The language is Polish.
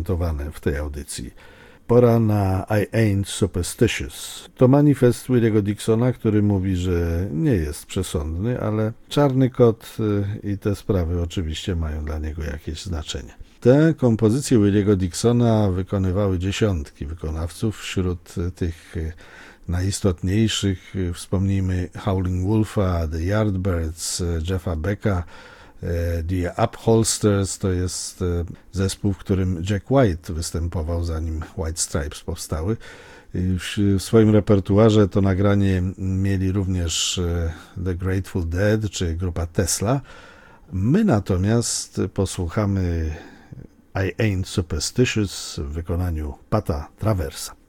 prezentowane w tej audycji. Pora na I Ain't Superstitious. To manifest Williego Dixona, który mówi, że nie jest przesądny, ale czarny kot i te sprawy oczywiście mają dla niego jakieś znaczenie. Te kompozycje Williego Dixona wykonywały dziesiątki wykonawców. Wśród tych najistotniejszych wspomnijmy Howling Wolfa, The Yardbirds, Jeffa Becka, The Upholsters, to jest zespół, w którym Jack White występował, zanim White Stripes powstały. W swoim repertuarze to nagranie mieli również The Grateful Dead czy grupa Tesla. My natomiast posłuchamy I Ain't Superstitious w wykonaniu Pata Traversa.